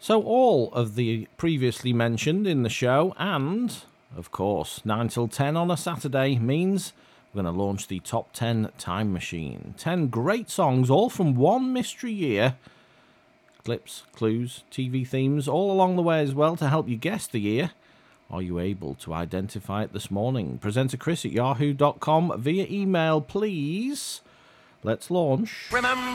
So all of the previously mentioned in the show and, of course, 9 till 10 on a Saturday means we're going to launch the Top 10 Time Machine. 10 great songs, all from one mystery year. Clips, clues, TV themes, all along the way as well to help you guess the year. Are you able to identify it this morning? Presenter Chris at yahoo.com via email, please. Let's launch. Remember